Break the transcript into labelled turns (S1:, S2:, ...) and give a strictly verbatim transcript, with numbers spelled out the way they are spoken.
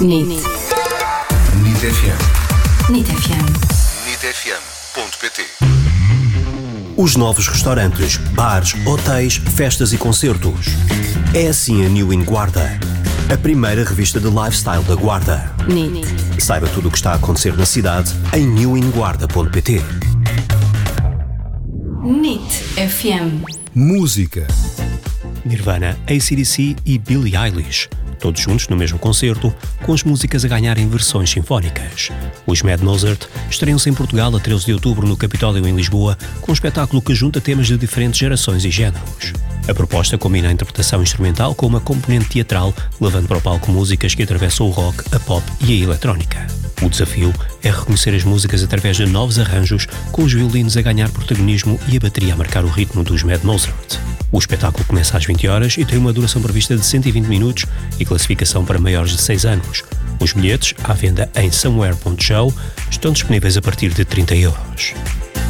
S1: N I T.
S2: N I T F M.
S1: N I T F M.
S2: N I T F M ponto P T.
S3: Os novos restaurantes, bares, hotéis, festas e concertos. É assim a New In Guarda, a primeira revista de lifestyle da Guarda.
S1: N I T.
S3: Saiba tudo o que está a acontecer na cidade em new in guarda ponto p t.
S1: N I T F M.
S2: Música.
S3: Nirvana, A C D C e Billie Eilish, todos juntos no mesmo concerto, com as músicas a ganharem versões sinfónicas. Os Mad Mozart estreiam-se em Portugal a treze de outubro no Capitólio em Lisboa, com um espetáculo que junta temas de diferentes gerações e géneros. A proposta combina a interpretação instrumental com uma componente teatral, levando para o palco músicas que atravessam o rock, a pop e a eletrónica. O desafio é reconhecer as músicas através de novos arranjos, com os violinos a ganhar protagonismo e a bateria a marcar o ritmo dos Mad Mozart. O espetáculo começa às vinte horas e tem uma duração prevista de cento e vinte minutos e classificação para maiores de seis anos. Os bilhetes, à venda em somewhere ponto show, estão disponíveis a partir de trinta euros.